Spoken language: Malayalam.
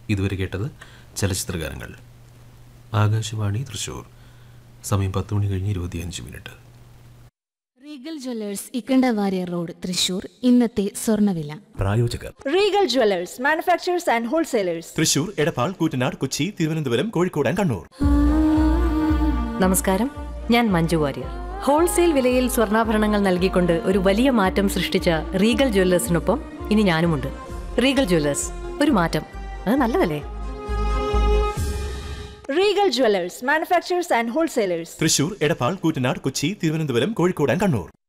ഇതുവരെ കേട്ടത് ചലച്ചിത്രഗാനങ്ങൾ. ആകാശവാണി തൃശൂർ. സമയം 10 മണി കഴിഞ്ഞ് 25 minute. Regal Jewellers Ikkanda Warrier road Thrissur. ഇന്നത്തെ സ്വർണ്ണവില. പ്രായോജകർ Regal Jewellers manufacturers and wholesalers. Thrissur, Edappal, Koottanad, Kochi, Thiruvananthapuram, Kozhikode and Kannur. നമസ്കാരം, ഞാൻ മഞ്ജു വാര്യർ. ഹോൾസെയിൽ വിലയിൽ സ്വർണ്ണാഭരണങ്ങൾ നൽകിക്കൊണ്ട് ഒരു വലിയ മാറ്റം സൃഷ്ടിച്ച റീഗൽ ജ്വല്ലേഴ്സിനൊപ്പം ഇനി ഞാനുമുണ്ട്. റീഗൽ ജ്വല്ലേഴ്സ്, ഒരു മാറ്റം, അത് നല്ലതല്ലേ? Regal Jewellers manufacturers and wholesalers. Thrissur, Edappal, Koottanad, Kochi, Thiruvananthapuram, Kozhikode and Kannur.